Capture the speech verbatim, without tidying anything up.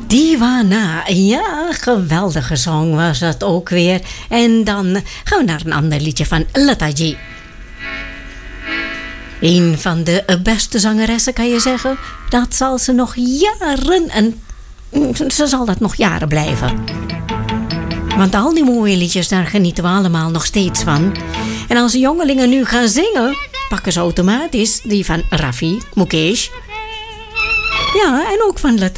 Divana, ja, geweldige song was dat ook weer. En dan gaan we naar een ander liedje van Lataji. Een van de beste zangeressen, kan je zeggen. Dat zal ze nog jaren en ze zal dat nog jaren blijven. Want al die mooie liedjes, daar genieten we allemaal nog steeds van. En als de jongelingen nu gaan zingen, pakken ze automatisch die van Rafi, Mukesh. Ja, en ook van Lataji.